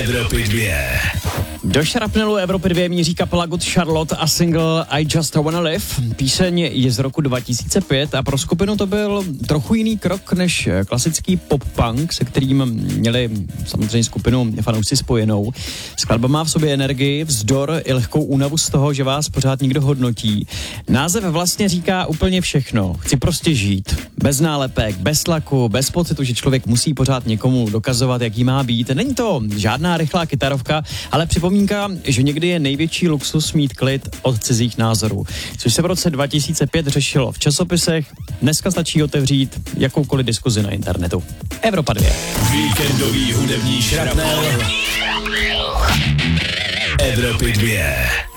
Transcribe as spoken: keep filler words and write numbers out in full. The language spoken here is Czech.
Evropy dvě. Do šrapnelu Evropy dvě míří kapela Good Charlotte a single I Just Wanna Live. Píseň je z roku dva tisíce pět a pro skupinu to byl trochu jiný krok než klasický pop-punk, se kterým měli samozřejmě skupinu fanoušci spojenou. Skladba má v sobě energii, vzdor i lehkou únavu z toho, že vás pořád někdo hodnotí. Název vlastně říká úplně všechno. Chci prostě žít. Bez nálepek, bez tlaku, bez pocitu, že člověk musí pořád někomu dokazovat, jaký má být. Není to žádná rychlá kytarovka, ale připomínka, že někdy je největší luxus mít klid od cizích názorů. Což se v roce dva tisíce pět řešilo v časopisech, dneska stačí otevřít jakoukoliv diskuzi na internetu. Evropa dvě. Víkendový hudební šrapnel Evropy dvě.